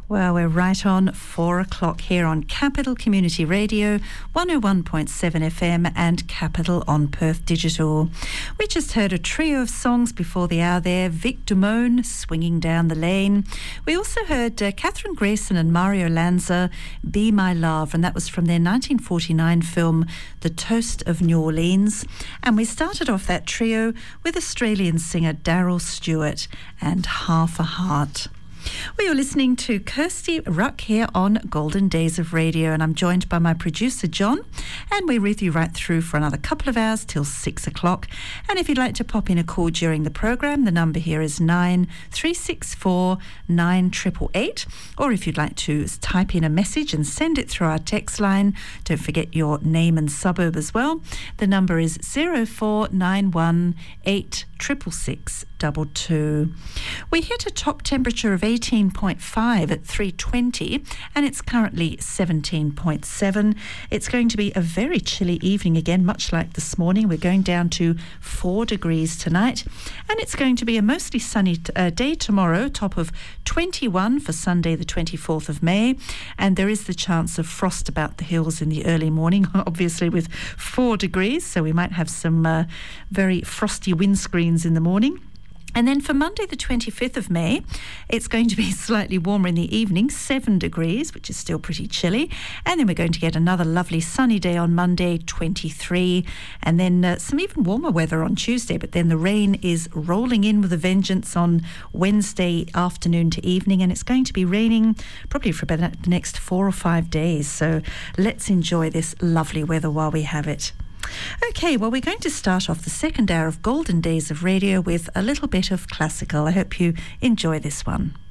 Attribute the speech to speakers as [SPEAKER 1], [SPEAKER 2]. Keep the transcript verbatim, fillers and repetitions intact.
[SPEAKER 1] Well, we're right on four o'clock here on Capital Community Radio, one oh one point seven F M and Capital on Perth Digital. We just heard a trio of songs before the hour there. Vic Damone, Swinging Down the Lane. We also heard uh, Catherine Grayson and Mario Lanza, Be My Love, and that was from their nineteen forty-nine film, The Toast of New Orleans. And we started off that trio with Australian singer Daryl Stewart and Half a Heart. We are listening to Kirsty Ruck here on Golden Days of Radio, and I'm joined by my producer John, and we're with you right through for another couple of hours till six o'clock. And if you'd like to pop in a call during the program, the number here is nine three six four nine eight eight eight, or if you'd like to type in a message and send it through our text line, don't forget your name and suburb as well. The number is zero four nine one eight six six double two. We hit a top temperature of eighteen point five at three twenty, and it's currently seventeen point seven. It's going to be a very chilly evening again, much like this morning. We're going down to four degrees tonight, and it's going to be a mostly sunny t- uh, day tomorrow, top of twenty-one for Sunday the twenty-fourth of May, and there is the chance of frost about the hills in the early morning, obviously with four degrees, so we might have some uh, very frosty windscreens in the morning. And then for Monday the twenty-fifth of May, it's going to be slightly warmer in the evening, seven degrees, which is still pretty chilly. And then we're going to get another lovely sunny day on Monday, twenty-three. And then uh, some even warmer weather on Tuesday. But then the rain is rolling in with a vengeance on Wednesday afternoon to evening. And it's going to be raining probably for about the next four or five days. So let's enjoy this lovely weather while we have it. Okay, well, we're going to start off the second hour of Golden Days of Radio with a little bit of classical. I hope you enjoy this one.